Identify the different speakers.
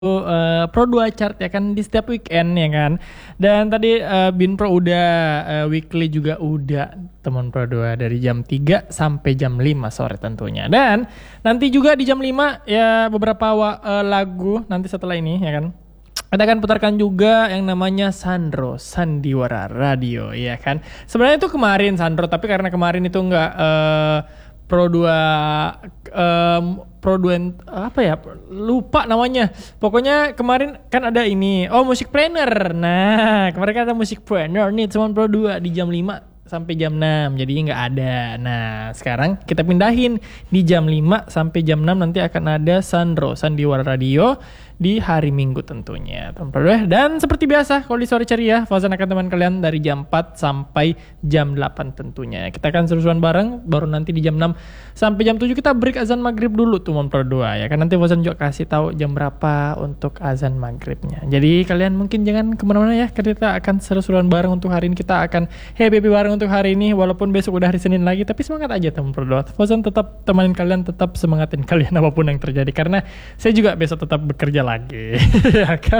Speaker 1: Pro 2 chart ya kan di setiap weekend ya kan. Dan tadi Bin Pro udah, weekly juga udah teman Pro 2 dari jam 3 sampai jam 5 sore tentunya. Dan nanti juga di jam 5 ya beberapa lagu nanti setelah ini ya kan. Kita akan putarkan juga yang namanya Sandro Sandiwara Radio ya kan. Sebenarnya itu kemarin Sandro, tapi karena kemarin itu enggak Pro 2 Pro 2 apa ya? Lupa namanya. Pokoknya kemarin kan ada ini. Oh, Musikpreneur. Nah, kemarin kan ada Musikpreneur nih cuman Pro 2 di jam 5 sampai jam 6. Jadinya nggak ada. Nah, sekarang kita pindahin di jam 5 sampai jam 6 nanti akan ada Sandro Sandiwara Radio di hari Minggu tentunya. Dan seperti biasa kalau di sore ceria Fauzan akan teman kalian dari jam 4 sampai jam 8 tentunya. Kita akan seru-seruan bareng, baru nanti di jam 6 sampai jam 7 kita break azan maghrib dulu tuh Pro 2 ya kan. Nanti Fauzan juga kasih tahu jam berapa untuk azan maghribnya. Jadi kalian mungkin jangan kemana-mana ya, kita akan seru-seruan bareng untuk hari ini. Kita akan happy bareng untuk hari ini walaupun besok udah hari Senin lagi, tapi semangat aja teman Pro 2. Fauzan tetap temanin kalian, tetap semangatin kalian apapun yang terjadi karena saya juga besok tetap bekerja lagi. Ya kan?